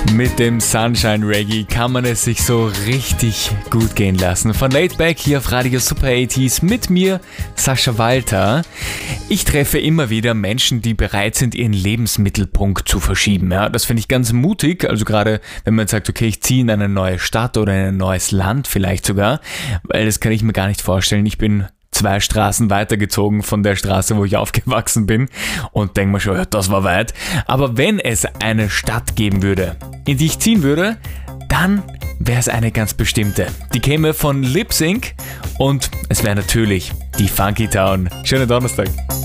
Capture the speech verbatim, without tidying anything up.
Mit dem Sunshine Reggae kann man es sich so richtig gut gehen lassen. Von Laid Back hier auf Radio Super achtziger mit mir, Sascha Walter. Ich treffe immer wieder Menschen, die bereit sind, ihren Lebensmittelpunkt zu verschieben. Ja, das finde ich ganz mutig. Also gerade, wenn man sagt, okay, ich ziehe in eine neue Stadt oder in ein neues Land vielleicht sogar, weil das kann ich mir gar nicht vorstellen. Ich bin zwei Straßen weitergezogen von der Straße, wo ich aufgewachsen bin und denke mir schon, ja, das war weit. Aber wenn es eine Stadt geben würde, in die ich ziehen würde, dann wäre es eine ganz bestimmte. Die käme von Lip Sync und es wäre natürlich die Funky Town. Schönen Donnerstag.